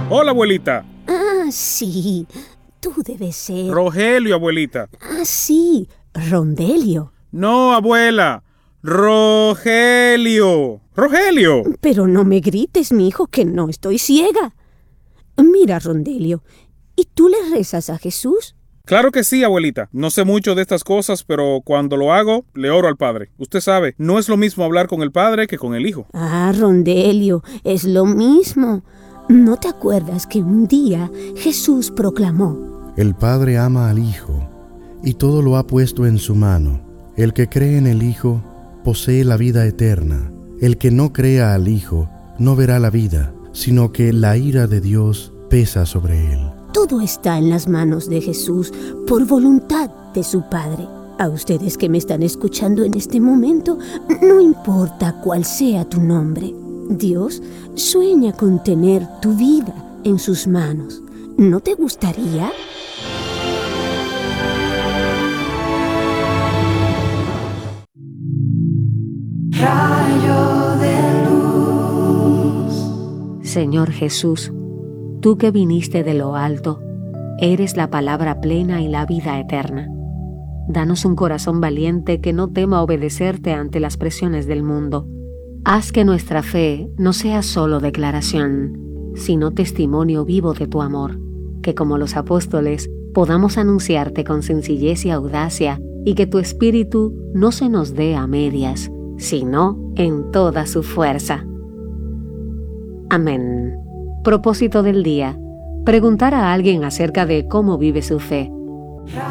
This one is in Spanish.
Hola, abuelita. Ah, sí. Tú debes ser... Rogelio, abuelita. Ah, sí. Rondelio. No, abuela. Rogelio. Rogelio. Pero no me grites, mi hijo, que no estoy ciega. Mira, Rondelio, ¿y tú le rezas a Jesús? Claro que sí, abuelita. No sé mucho de estas cosas, pero cuando lo hago, le oro al Padre. Usted sabe, no es lo mismo hablar con el Padre que con el Hijo. Ah, Rondelio, es lo mismo. ¿No te acuerdas que un día Jesús proclamó: El Padre ama al Hijo, y todo lo ha puesto en su mano. El que cree en el Hijo posee la vida eterna. El que no crea al Hijo no verá la vida, sino que la ira de Dios pesa sobre él. Todo está en las manos de Jesús por voluntad de su Padre. A ustedes que me están escuchando en este momento, no importa cuál sea tu nombre, Dios sueña con tener tu vida en sus manos. ¿No te gustaría? Rayo de luz. Señor Jesús, tú que viniste de lo alto, eres la palabra plena y la vida eterna. Danos un corazón valiente que no tema obedecerte ante las presiones del mundo. Haz que nuestra fe no sea solo declaración, sino testimonio vivo de tu amor, que como los apóstoles podamos anunciarte con sencillez y audacia, y que tu espíritu no se nos dé a medias, sino en toda su fuerza. Amén. Propósito del día: preguntar a alguien acerca de cómo vive su fe.